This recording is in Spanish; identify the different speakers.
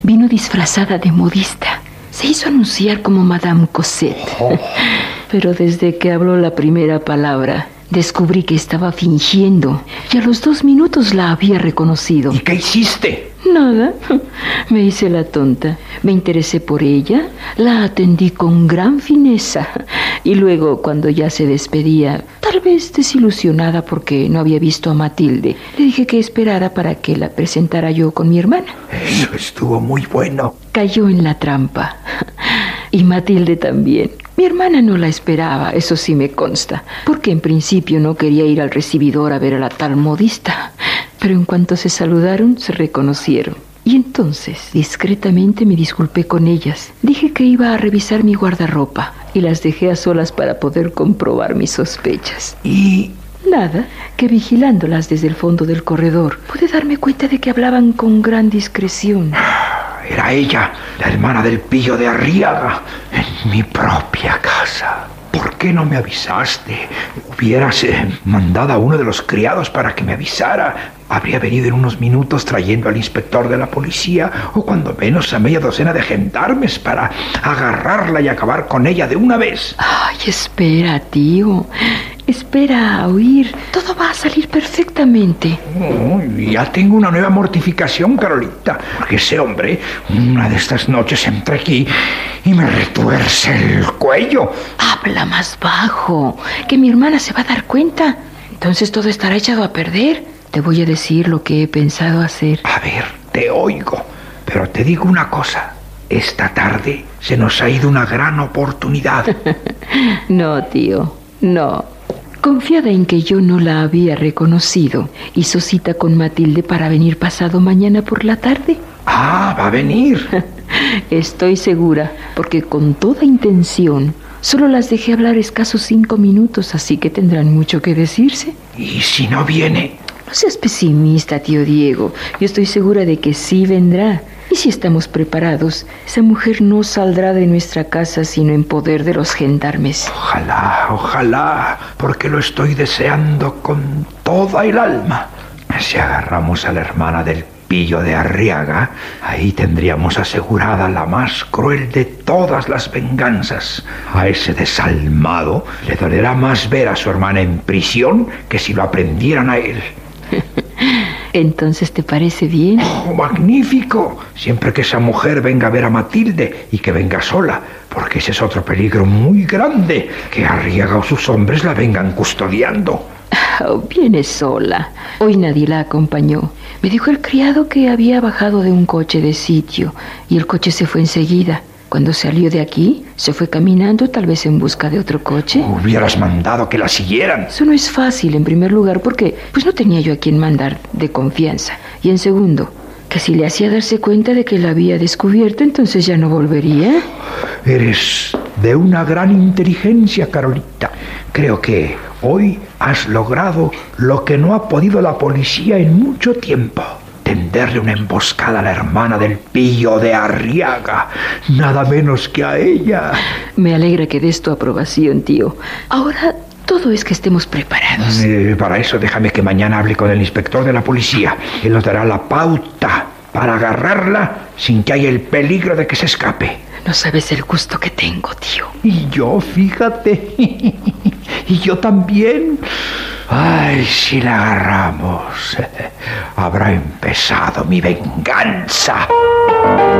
Speaker 1: Vino disfrazada de modista. Se hizo anunciar como Madame Cosette. Pero desde que habló la primera palabra, descubrí que estaba fingiendo. Y a los 2 minutos la había reconocido.
Speaker 2: ¿Y qué hiciste?
Speaker 1: Nada. Me hice la tonta. Me interesé por ella. La atendí con gran fineza. Y luego, cuando ya se despedía, tal vez desilusionada porque no había visto a Matilde, le dije que esperara para que la presentara yo con mi hermana.
Speaker 2: Eso estuvo muy bueno.
Speaker 1: Cayó en la trampa. Y Matilde también. Mi hermana no la esperaba, eso sí me consta, porque en principio no quería ir al recibidor a ver a la tal modista. Pero en cuanto se saludaron, se reconocieron. Y entonces, discretamente me disculpé con ellas. Dije que iba a revisar mi guardarropa y las dejé a solas para poder comprobar mis sospechas.
Speaker 2: ¿Y?
Speaker 1: Nada, que vigilándolas desde el fondo del corredor, pude darme cuenta de que hablaban con gran discreción.
Speaker 2: Era ella, la hermana del pillo de Arriaga, en mi propia casa. ¿Por qué no me avisaste? Hubieras mandado a uno de los criados para que me avisara. Habría venido en unos minutos trayendo al inspector de la policía, o cuando menos a media docena de gendarmes para agarrarla y acabar con ella de una vez.
Speaker 1: Ay, espera, tío. Espera a oír. Todo va a salir perfectamente.
Speaker 2: Ya tengo una nueva mortificación, Carolita. Porque ese hombre, una de estas noches entra aquí y me retuerce el cuello.
Speaker 1: Habla más bajo, que mi hermana se va a dar cuenta. Entonces todo estará echado a perder. Te voy a decir lo que he pensado hacer.
Speaker 2: A ver, te oigo. Pero te digo una cosa. Esta tarde se nos ha ido una gran oportunidad.
Speaker 1: No, tío, no. Confiada en que yo no la había reconocido, hizo cita con Matilde para venir pasado mañana por la tarde.
Speaker 2: Ah, va a venir.
Speaker 1: Estoy segura, porque con toda intención solo las dejé hablar escasos 5 minutos, así que tendrán mucho que decirse.
Speaker 2: ¿Y si no viene?
Speaker 1: No seas pesimista, tío Diego. Yo estoy segura de que sí vendrá. Y si estamos preparados, esa mujer no saldrá de nuestra casa sino en poder de los gendarmes.
Speaker 2: Ojalá, ojalá, porque lo estoy deseando con toda el alma. Si agarramos a la hermana del pillo de Arriaga, ahí tendríamos asegurada la más cruel de todas las venganzas. A ese desalmado le dolerá más ver a su hermana en prisión que si lo aprendieran a él.
Speaker 1: ¿Entonces te parece bien?
Speaker 2: ¡Oh, magnífico! Siempre que esa mujer venga a ver a Matilde y que venga sola, porque ese es otro peligro muy grande, que Arriaga o sus hombres la vengan custodiando.
Speaker 1: Oh, viene sola. Hoy nadie la acompañó. Me dijo el criado que había bajado de un coche de sitio y el coche se fue enseguida. Cuando salió de aquí, se fue caminando, tal vez en busca de otro coche.
Speaker 2: Hubieras mandado que la siguieran.
Speaker 1: Eso no es fácil, en primer lugar, porque pues no tenía yo a quien mandar de confianza. Y en segundo, que si le hacía darse cuenta de que la había descubierto, entonces ya no volvería.
Speaker 2: Eres de una gran inteligencia, Carolita. Creo que hoy has logrado lo que no ha podido la policía en mucho tiempo. Tenderle una emboscada a la hermana del pillo de Arriaga, nada menos que a ella.
Speaker 1: Me alegra que des tu aprobación, tío. Ahora todo es que estemos preparados.
Speaker 2: Para eso déjame que mañana hable con el inspector de la policía. Él nos dará la pauta para agarrarla sin que haya el peligro de que se escape.
Speaker 1: No sabes el gusto que tengo, tío.
Speaker 2: Y yo, fíjate. Y yo también. Ay, si la agarramos, habrá empezado mi venganza.